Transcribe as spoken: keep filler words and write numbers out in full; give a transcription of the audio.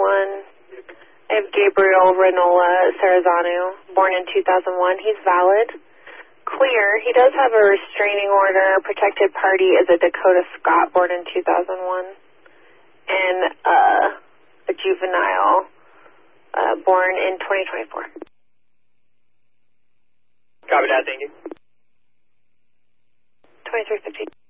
one. I have Gabriel Renola Sarazano, born in two thousand one. He's valid. Clear. He does have a restraining order. Protected party is a Dakota Scott, born in two thousand one. And uh, a juvenile, uh, born in twenty twenty-four. Copy that, thank you. twenty-three fifteen.